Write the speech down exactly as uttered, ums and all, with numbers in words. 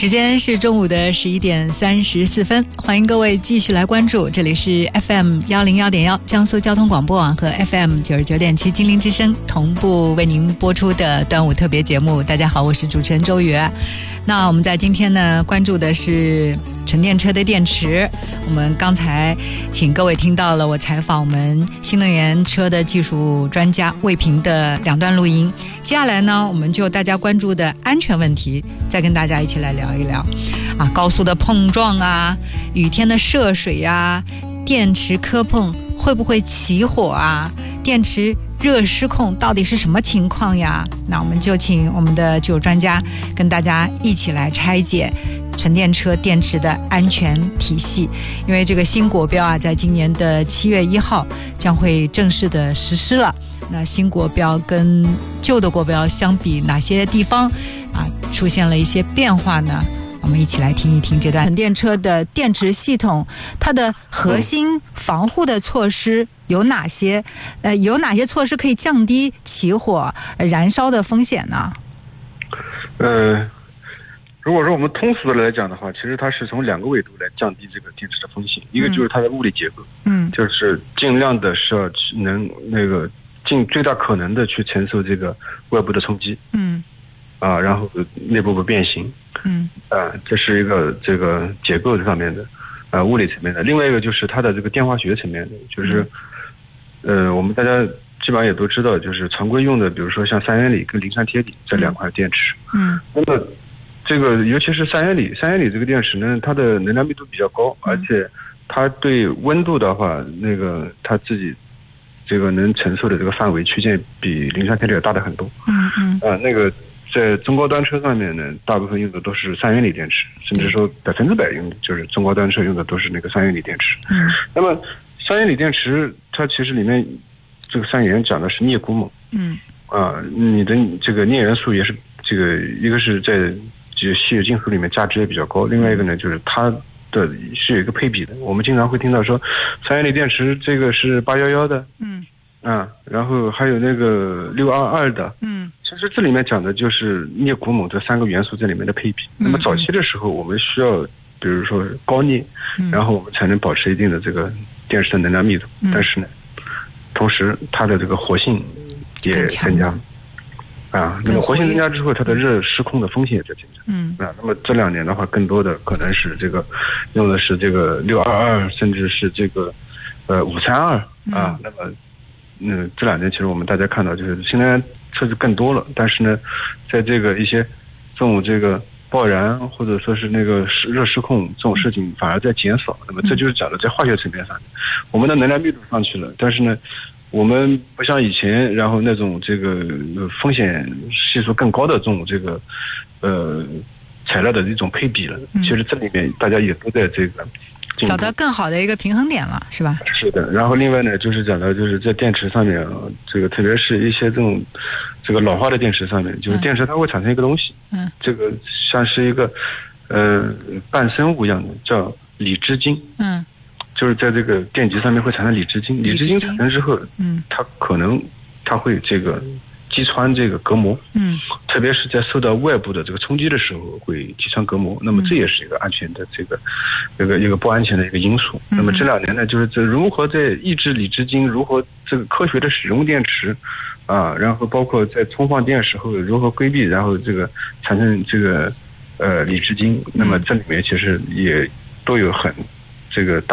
时间是中午的十一点三十四分，欢迎各位继续来关注，这里是 F M 幺零幺点幺江苏交通广播网和 F M 九十九点七金陵之声同步为您播出的端午特别节目。大家好，我是主持人周宇。那我们在今天呢，关注的是纯电车的电池。我们刚才请各位听到了我采访我们新能源车的技术专家魏平的两段录音。接下来呢，我们就大家关注的安全问题再跟大家一起来聊一聊啊，高速的碰撞啊，雨天的涉水啊，电池磕碰会不会起火啊，电池热失控到底是什么情况呀？那我们就请我们的技术专家跟大家一起来拆解纯电车电池的安全体系。因为这个新国标啊，在今年的七月一号将会正式的实施了。那新国标跟旧的国标相比，哪些地方啊出现了一些变化呢？我们一起来听一听这段纯电车的电池系统，它的核心防护的措施有哪些？呃，有哪些措施可以降低起火、呃、燃烧的风险呢？ 呃，如果说我们通俗的来讲的话，其实它是从两个维度来降低这个电池的风险，一个就是它的物理结构，嗯，就是尽量的是要能那个尽最大可能的去承受这个外部的冲击，嗯，啊，然后内部不变形。嗯，啊，这是一个这个结构这方面的，啊，物理层面的。另外一个就是它的这个电化学层面的，就是，呃，我们大家基本上也都知道，就是常规用的，比如说像三元锂跟磷酸铁锂这两块电池。嗯，那么这个尤其是三元锂，三元锂这个电池呢，它的能量密度比较高，而且它对温度的话，那个它自己这个能承受的这个范围区间比磷酸铁锂要大的很多。嗯嗯，啊，那个。在中高端车上面呢，大部分用的都是三元锂电池，甚至说百分之百用的就是中高端车用的都是那个三元锂电池。嗯，那么三元锂电池它其实里面这个三元讲的是镍钴锰。嗯，啊，你的这个镍元素也是这个一个是在这个稀有金属里面价值也比较高，另外一个呢就是它的是有一个配比的。我们经常会听到说三元锂电池这个是八一一的。嗯。啊，然后还有那个六二二的，嗯，其实这里面讲的就是镍钴锰这三个元素在里面的配比。嗯、那么早期的时候，我们需要比如说高镍，嗯、然后我们才能保持一定的这个电池的能量密度。嗯、但是呢，同时它的这个活性也增加，啊，那么活性增加之后，它的热失控的风险也在增加。嗯，啊，那么这两年的话，更多的可能是这个用的是这个六二二，甚至是这个呃五三二啊，那么。嗯，这两年其实我们大家看到，就是新能源车子更多了，但是呢，在这个一些这种这个爆燃或者说是那个热失控这种事情反而在减少。那么这就是讲的在化学层面上，我们的能量密度上去了，但是呢，我们不像以前，然后那种这个风险系数更高的这种这个呃材料的一种配比了。其实这里面大家也都在这个。 找到更好的一个平衡点了，是吧？ 是的。然后另外呢，就是讲到就是在电池上面，这个特别是一些这种这个老化的电池上面，就是电池它会产生一个东西，嗯，这个像是一个呃半生物一样的，叫锂制金，嗯，就是在这个电极上面会产生锂制金，锂制金产生之后，嗯，它可能它会这个击穿这个隔膜，嗯，特别是在受到外部的这个冲击的时候会击穿隔膜，那么这也是一个安全的这个这个一个不安全的一个因素。嗯、那么这两年呢，就是这如何在抑制锂制金，如何这个科学的使用电池，啊，然后包括在充放电时候如何规避，然后这个产生这个呃锂制金，那么这里面其实也都有很这个大。